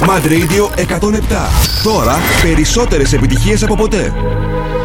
Mad Radio 107. Τώρα περισσότερες επιτυχίες από ποτέ.